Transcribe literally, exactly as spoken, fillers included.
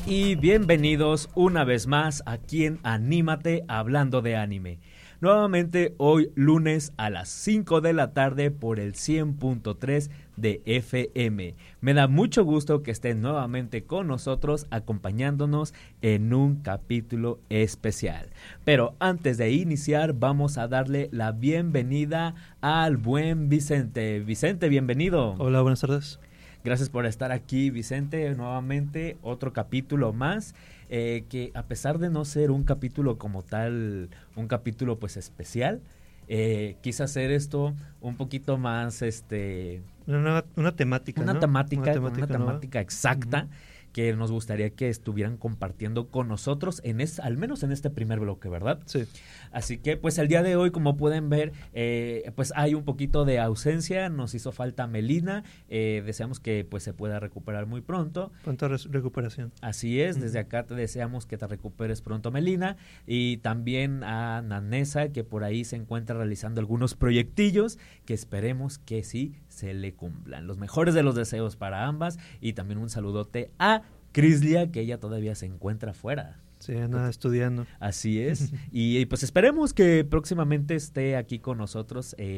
y bienvenidos una vez más aquí en Anímate Hablando de Anime. Nuevamente hoy lunes a las cinco de la tarde por el cien punto tres de F M. Me da mucho gusto que estén nuevamente con nosotros acompañándonos en un capítulo especial. Pero antes de iniciar vamos a darle la bienvenida al buen Vicente. Vicente, bienvenido. Hola, buenas tardes. Gracias por estar aquí, Vicente, nuevamente otro capítulo más, eh, que a pesar de no ser un capítulo como tal, un capítulo pues especial, eh, quise hacer esto un poquito más, este... Una, una temática, Una ¿no? temática, una temática, una temática exacta, uh-huh, que nos gustaría que estuvieran compartiendo con nosotros, en es, al menos en este primer bloque, ¿verdad? Sí. Así que pues el día de hoy, como pueden ver, eh, pues hay un poquito de ausencia, nos hizo falta Melina, eh, deseamos que pues se pueda recuperar muy pronto. Pronta res- recuperación. Así es, desde acá te deseamos que te recuperes pronto, Melina, y también a Nanesa, que por ahí se encuentra realizando algunos proyectillos que esperemos que sí se le cumplan. Los mejores de los deseos para ambas, y también un saludote a Crislia, que ella todavía se encuentra fuera. Sí, anda estudiando. Así es. y, y pues esperemos que próximamente esté aquí con nosotros. Eh,